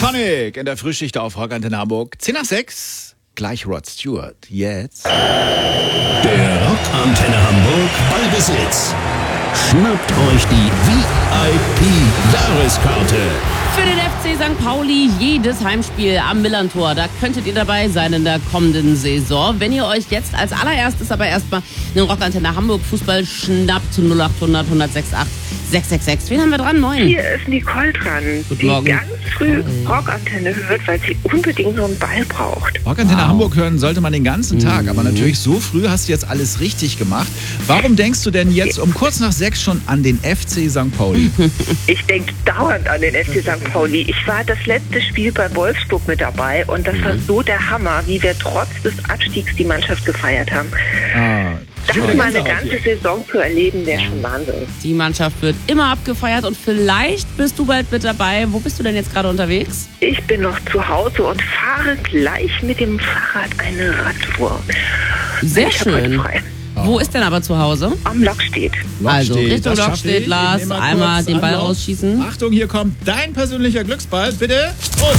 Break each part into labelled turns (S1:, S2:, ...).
S1: Sonic in der Frühschicht auf Rock Antenne Hamburg. 10 nach 6. Gleich Rod Stewart. Jetzt.
S2: Der Rock Antenne Hamburg Ballbesitz. Schnappt euch die VIP-Jahreskarte.
S3: Für den FC St. Pauli jedes Heimspiel am Millerntor. Da könntet ihr dabei sein in der kommenden Saison. Wenn ihr euch jetzt als allererstes aber erstmal einen Rock Antenne Hamburg Fußball schnappt. 0800 168 666. Wen haben wir dran? 9.
S4: Hier ist Nicole dran,
S3: Guten
S4: die
S3: Morgen.
S4: ganz früh Rockantenne hört, weil sie unbedingt so einen Ball braucht.
S1: Rock Antenne Hamburg hören sollte man den ganzen Tag. Aber natürlich so früh hast du jetzt alles richtig gemacht. Warum denkst du denn jetzt um kurz nach 6 schon an den FC St. Pauli?
S4: Ich denke dauernd an den FC St. Pauli. Ich war das letzte Spiel bei Wolfsburg mit dabei und das war so der Hammer, wie wir trotz des Abstiegs die Mannschaft gefeiert haben. Das mal eine ganze Saison zu erleben, wäre schon Wahnsinn.
S3: Die Mannschaft wird immer abgefeiert und vielleicht bist du bald mit dabei. Wo bist du denn jetzt gerade unterwegs?
S4: Ich bin noch zu Hause und fahre gleich mit dem Fahrrad eine Radtour.
S3: Sehr
S4: Ich hab heute
S3: schön.
S4: frei.
S3: Wo ist denn aber zu Hause?
S4: Am Lockstedt.
S3: Also Richtung
S1: das schaffe
S3: Lockstedt,
S1: ich.
S3: Lars,
S1: Ich nehme mal
S3: einmal
S1: kurz
S3: den Ball
S1: Anlauf.
S3: rausschießen.
S1: Achtung, hier kommt dein persönlicher Glücksball. Bitte. Und.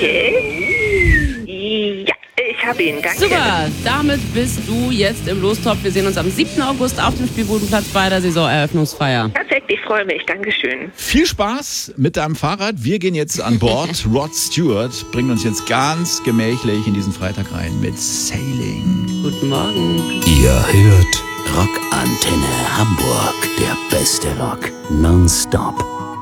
S4: Okay. Ja, ich habe ihn. Danke.
S3: Super, damit bist du jetzt im Lostopf. Wir sehen uns am 7. August auf dem Spielbudenplatz bei der Saisoneröffnungsfeier.
S4: Perfekt, ich freue mich. Dankeschön.
S1: Viel Spaß mit deinem Fahrrad. Wir gehen jetzt an Bord. Rod Stewart bringt uns jetzt ganz gemächlich in diesen Freitag rein mit Sailing.
S3: Guten Morgen.
S2: Ihr hört Rock Antenne Hamburg. Der beste Rock. Nonstop.